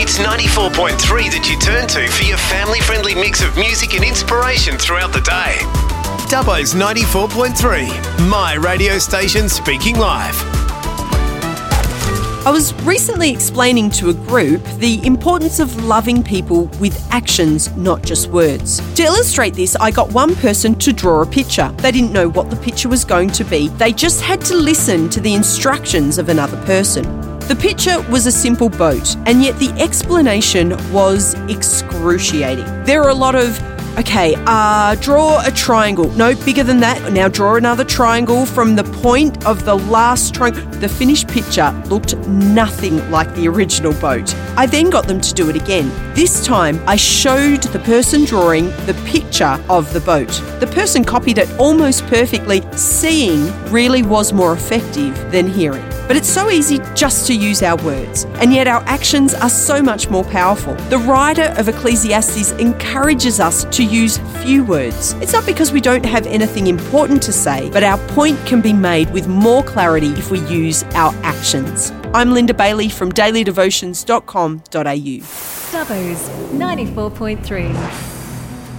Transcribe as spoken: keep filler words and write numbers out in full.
It's ninety-four point three that you turn to for your family-friendly mix of music and inspiration throughout the day. Dubbo's ninety-four point three, my radio station speaking live. I was recently explaining to a group the importance of loving people with actions, not just words. To illustrate this, I got one person to draw a picture. They didn't know what the picture was going to be. They just had to listen to the instructions of another person. The picture was a simple boat, and yet the explanation was excruciating. There are a lot of Okay, uh, draw a triangle. No, bigger than that. Now draw another triangle from the point of the last triangle. The finished picture looked nothing like the original boat. I then got them to do it again. This time, I showed the person drawing the picture of the boat. The person copied it almost perfectly. Seeing really was more effective than hearing. But it's so easy just to use our words, and yet our actions are so much more powerful. The writer of Ecclesiastes encourages us to use few words. It's not because we don't have anything important to say, but our point can be made with more clarity if we use our actions. I'm Linda Bailey from daily devotions dot com dot a u. Dubbo's ninety-four point three.